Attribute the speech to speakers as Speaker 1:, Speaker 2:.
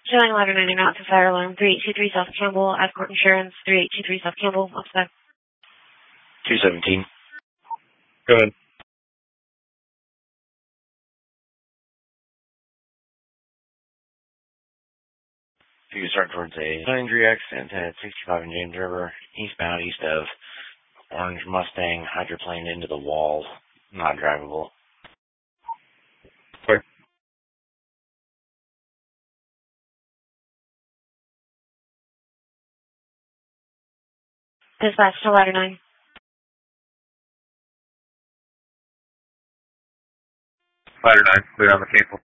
Speaker 1: Showing ladder 99 out to fire alarm 3823 South Campbell, Escort Insurance 3823 South Campbell, upside.
Speaker 2: 217.
Speaker 3: Go ahead.
Speaker 2: If you start towards a injury accident at 65 in James River, eastbound east of Orange Mustang, hydroplane into the wall, not drivable.
Speaker 3: Sorry.
Speaker 1: Dispatch to ladder 9.
Speaker 3: Ladder 9, clear on the cancel.